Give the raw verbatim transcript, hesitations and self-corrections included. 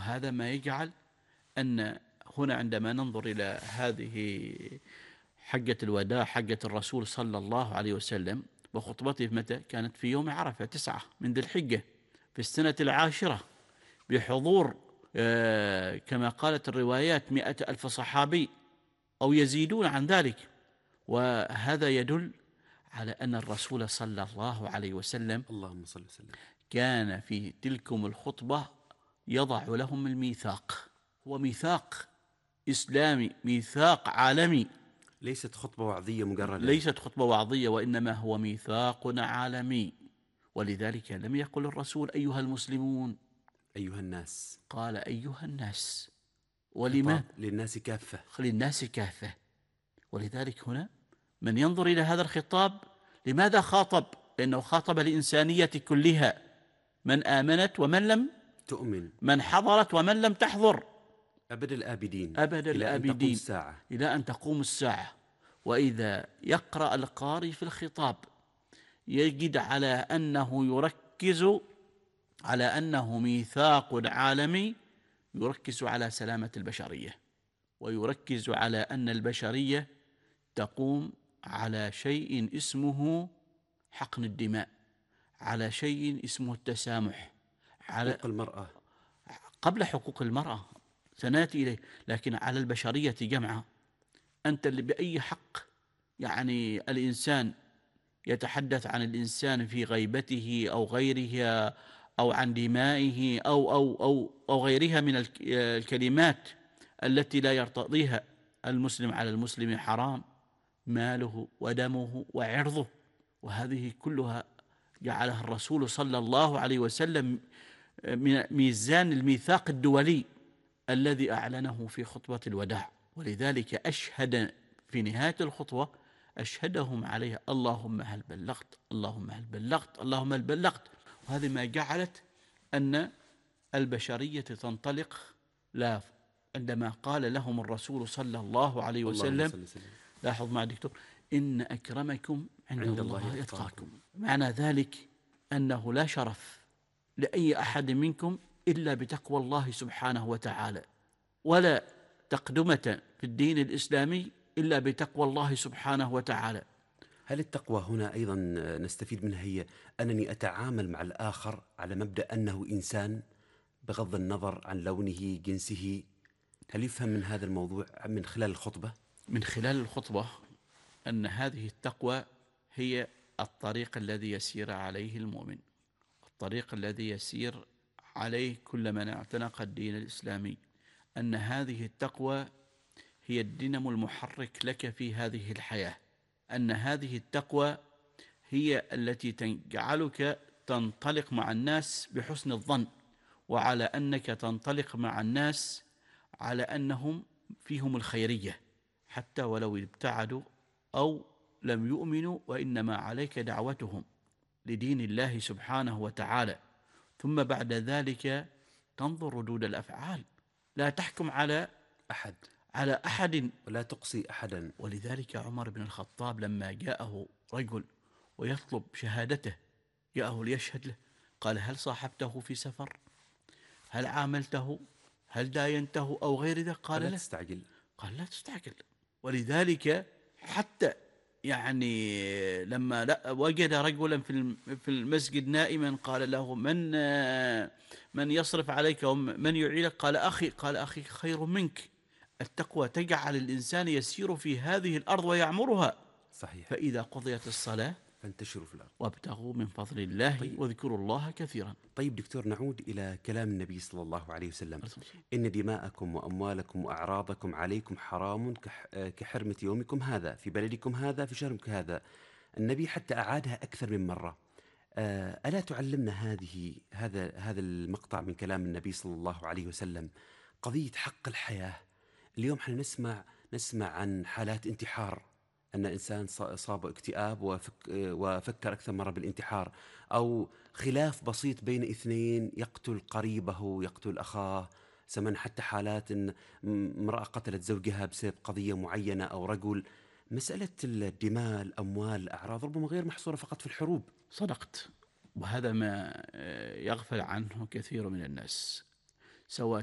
وهذا ما يجعل أن هنا عندما ننظر إلى هذه حجة الوداع، حجة الرسول صلى الله عليه وسلم، وخطبته متى كانت؟ في يوم عرفة تسعة من ذي الحجة في السنة العاشرة، بحضور آه كما قالت الروايات مئة ألف صحابي أو يزيدون عن ذلك. وهذا يدل على أن الرسول صلى الله عليه وسلم اللهم صل وسلم كان في تلكم الخطبة يضع لهم الميثاق. هو ميثاق إسلامي، ميثاق عالمي، ليست خطبة وعظية مجردة. ليست خطبة وعظية، وإنما هو ميثاق عالمي. ولذلك لم يقل الرسول أيها المسلمون، أيها الناس، قال أيها الناس. خطاب ولماذا؟ للناس كافة. للناس كافة. ولذلك هنا من ينظر إلى هذا الخطاب، لماذا خاطب؟ لأنه خاطب الإنسانية كلها، من آمنت ومن لم تؤمن، من حضرت ومن لم تحضر، أبد الآبدين، أبد إلى أن تقوم الآبدين، الساعة. إلى أن تقوم الساعة. وإذا يقرأ القارئ في الخطاب يجد على أنه يركز على أنه ميثاق عالمي، يركز على سلامة البشرية، ويركز على أن البشرية تقوم على شيء اسمه حقن الدماء، على شيء اسمه التسامح، على حقوق المرأة قبل حقوق المرأة سنأتي إليه، لكن على البشرية جمعاء. أنت اللي بأي حق يعني الإنسان يتحدث عن الإنسان في غيبته أو غيرها، أو عن دمائه أو أو أو أو غيرها من الكلمات التي لا يرتضيها المسلم على المسلم حرام ماله ودمه وعرضه. وهذه كلها جعلها الرسول صلى الله عليه وسلم من ميزان الميثاق الدولي الذي أعلنه في خطبة الوداع. ولذلك أشهد في نهاية الخطوة، أشهدهم عليها اللهم هل بلغت، اللهم هل بلغت، اللهم هل بلغت. وهذه ما جعلت أن البشرية تنطلق. لا عندما قال لهم الرسول صلى الله عليه وسلم، لاحظ مع دكتور، إن أكرمكم عند, عند الله, الله يتقاكم. معنى ذلك أنه لا شرف لأي أحد منكم إلا بتقوى الله سبحانه وتعالى، ولا تقدمة في الدين الإسلامي إلا بتقوى الله سبحانه وتعالى. هل التقوى هنا أيضا نستفيد منها هي أنني أتعامل مع الآخر على مبدأ أنه إنسان بغض النظر عن لونه جنسه؟ هل يفهم من هذا الموضوع من خلال الخطبة؟ من خلال الخطبة أن هذه التقوى هي الطريق الذي يسير عليه المؤمن، الطريق الذي يسير عليه كل من اعتنق الدين الإسلامي، أن هذه التقوى هي الدينامو المحرك لك في هذه الحياة، أن هذه التقوى هي التي تجعلك تنطلق مع الناس بحسن الظن، وعلى أنك تنطلق مع الناس على أنهم فيهم الخيرية حتى ولو ابتعدوا أو لم يؤمنوا، وإنما عليك دعوتهم لدين الله سبحانه وتعالى. ثم بعد ذلك تنظر ردود الأفعال، لا تحكم على أحد على أحد ولا تقصي أحدا. ولذلك عمر بن الخطاب لما جاءه رجل ويطلب شهادته، جاءه ليشهد له، قال هل صاحبته في سفر؟ هل عاملته؟ هل داينته أو غير ذلك؟ قال لا تستعجل. قال لا تستعجل. ولذلك حتى يعني لما لا وجد رجلا في المسجد نائما قال له من من يصرف عليك ومن يعينك؟ قال أخي. قال أخي خير منك. التقوى تجعل الإنسان يسير في هذه الأرض ويعمرها. صحيح. فإذا قضيت الصلاة فانتشروا في الأرض وابتغوا من فضل الله. طيب. واذكروا الله كثيرا. طيب دكتور، نعود إلى كلام النبي صلى الله عليه وسلم: إن دماءكم وأموالكم وأعراضكم عليكم حرام كحرمة يومكم هذا في بلدكم هذا في شهركم هذا. النبي حتى أعادها أكثر من مرة. ألا تعلمنا هذه هذا هذا المقطع من كلام النبي صلى الله عليه وسلم قضية حق الحياة؟ اليوم احنا نسمع نسمع عن حالات انتحار، أن إنسان أصاب اكتئاب وفك وفكر أكثر مرة بالانتحار، أو خلاف بسيط بين اثنين يقتل قريبه يقتل أخاه. سمعنا حتى حالات أن امرأة قتلت زوجها بسبب قضية معينة، أو رجل. مسألة الدماء، الأموال، الأعراض ربما غير محصورة فقط في الحروب. صدقت، وهذا ما يغفل عنه كثير من الناس، سواء